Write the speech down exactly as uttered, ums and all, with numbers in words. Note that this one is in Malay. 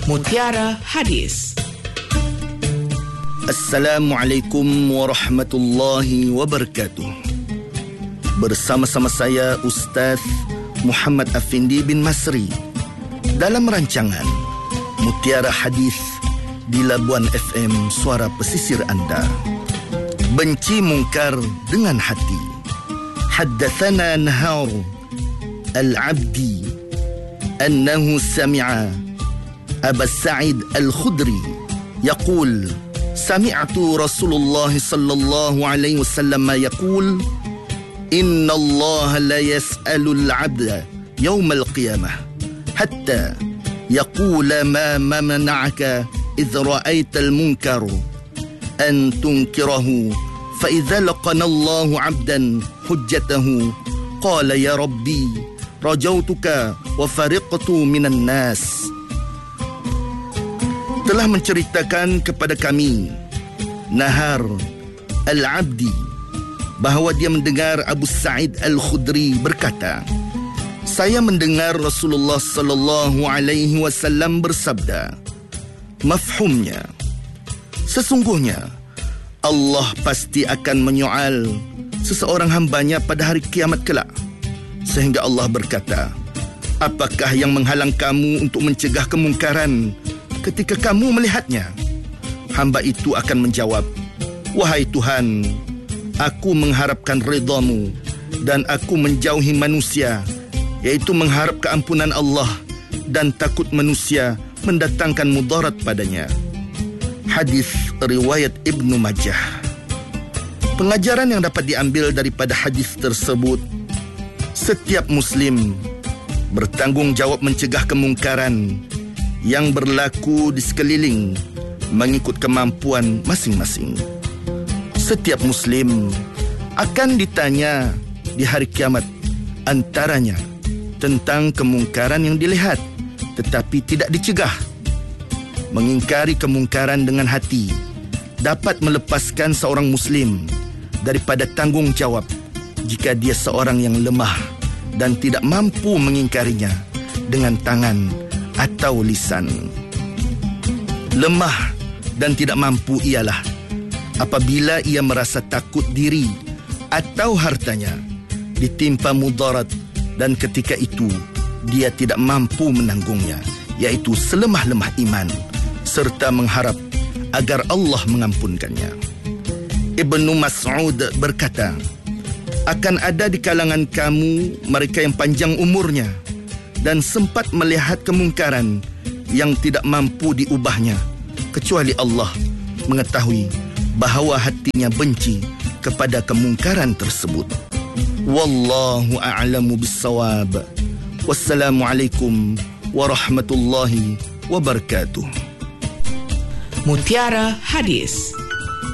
Mutiara Hadis. Assalamualaikum warahmatullahi wabarakatuh. Bersama-sama saya Ustaz Muhammad Afindi bin Masri dalam rancangan Mutiara Hadis di Labuan F M, suara pesisir anda. Benci mungkar dengan hati. Haddathana Nahar Al-Abdi annahu sami'a Aba Sa'id Al-Khudri yaqul sami'tu Rasulullah sallallahu alaihi wasallam yaqul inna Allah la yas'alu al-'abda yawm al-qiyamah hatta yaqula ma mana'aka idh ra'aita al-munkar an tunkirahu fa idza laqana Allah 'abdan hujjatahu qala ya rabbi rajautuka wa fariqtu minan nas. Telah menceritakan kepada kami Nahar Al-Abdi bahawa dia mendengar Abu Sa'id Al-Khudri berkata, saya mendengar Rasulullah sallallahu alaihi wasallam bersabda, mafhumnya, sesungguhnya Allah pasti akan menyoal seseorang hambanya pada hari kiamat kelak. Sehingga Allah berkata, apakah yang menghalang kamu untuk mencegah kemungkaran ketika kamu melihatnya? Hamba itu akan menjawab, wahai Tuhan, aku mengharapkan ridhamu dan aku menjauhi manusia, yaitu mengharap keampunan Allah dan takut manusia mendatangkan mudarat padanya. Hadis riwayat Ibnu Majah. Pengajaran yang dapat diambil daripada hadis tersebut, setiap Muslim bertanggungjawab mencegah kemungkaran yang berlaku di sekeliling mengikut kemampuan masing-masing. Setiap Muslim akan ditanya di hari kiamat antaranya tentang kemungkaran yang dilihat tetapi tidak dicegah. Mengingkari kemungkaran dengan hati dapat melepaskan seorang Muslim daripada tanggungjawab jika dia seorang yang lemah dan tidak mampu mengingkarinya dengan tangan atau lisan. Lemah dan tidak mampu ialah apabila ia merasa takut diri atau hartanya ditimpa mudarat dan ketika itu dia tidak mampu menanggungnya, yaitu selemah-lemah iman serta mengharap agar Allah mengampunkannya. Ibnu Mas'ud berkata, akan ada di kalangan kamu mereka yang panjang umurnya dan sempat melihat kemungkaran yang tidak mampu diubahnya, kecuali Allah mengetahui bahawa hatinya benci kepada kemungkaran tersebut. Wallahu a'lamu bissawab. Wassalamualaikum warahmatullahi wabarakatuh. Mutiara Hadis.